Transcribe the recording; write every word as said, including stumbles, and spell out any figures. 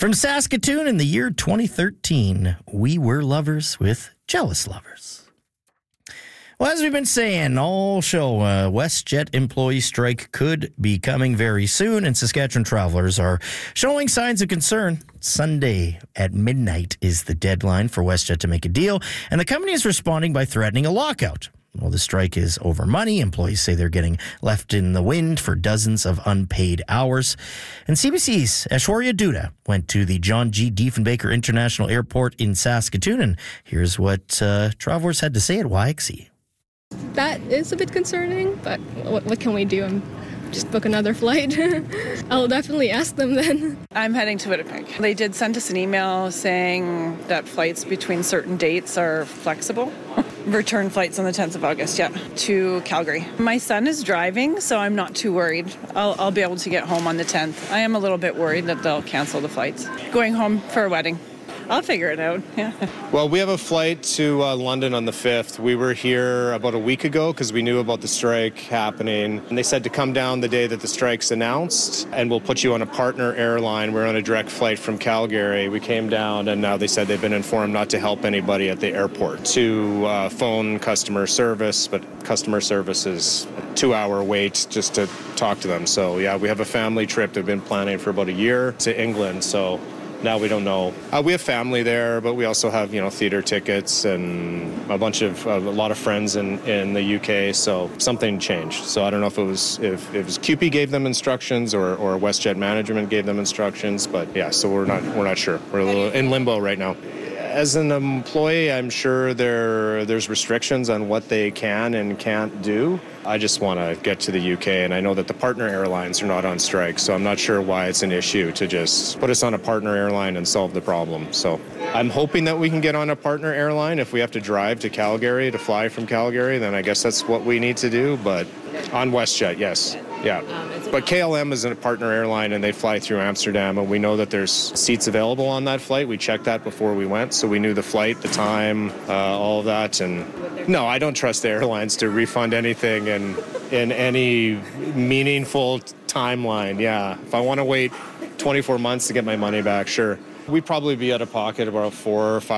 From Saskatoon in the year twenty thirteen, we were lovers with jealous lovers. Well, as we've been saying all show, uh, WestJet employee strike could be coming very soon, and Saskatchewan travelers are showing signs of concern. Sunday at midnight is the deadline for WestJet to make a deal, and the company is responding by threatening a lockout. Well, the strike is over money. Employees say they're getting left in the wind for dozens of unpaid hours. And C B C's Aishwarya Duda went to the John G. Diefenbaker International Airport in Saskatoon, and here's what uh, travelers had to say at Y X E. That is a bit concerning, but what, what can we do? I'm just book another flight. I'll definitely ask them then. I'm heading to Winnipeg. They did send us an email saying that flights between certain dates are flexible. Return flights on the tenth of August, yeah, to Calgary. My son is driving, so I'm not too worried. I'll, I'll be able to get home on the tenth. I am a little bit worried that they'll cancel the flights. Going home for a wedding. I'll figure it out, yeah. Well, we have a flight to uh, London on the fifth. We were here about a week ago because we knew about the strike happening. And they said to come down the day that the strike's announced, and we'll put you on a partner airline. We're on a direct flight from Calgary. We came down, and now they said they've been informed not to help anybody at the airport, to uh, phone customer service, but customer service is a two-hour wait just to talk to them. So, yeah, we have a family trip they've been planning for about a year to England, so now we don't know. Uh, we have family there, but we also have, you know, theater tickets and a bunch of, uh, a lot of friends in, in the U K, so something changed. So I don't know if it was, if it was C U P E gave them instructions or, or WestJet management gave them instructions, but yeah, so we're not, we're not sure. We're a little in limbo right now. As an employee, I'm sure there there's restrictions on what they can and can't do. I just want to get to the U K, and I know that the partner airlines are not on strike, so I'm not sure why it's an issue to just put us on a partner airline and solve the problem. So I'm hoping that we can get on a partner airline. If we have to drive to Calgary to fly from Calgary, then I guess that's what we need to do, but on WestJet, yes. Yeah, but K L M is a partner airline, and they fly through Amsterdam, and we know that there's seats available on that flight. We checked that before we went, so we knew the flight, the time, uh, all of that. And no, I don't trust the airlines to refund anything in, in any meaningful timeline. Yeah, if I want to wait twenty-four months to get my money back, sure. We'd probably be out of pocket about four or five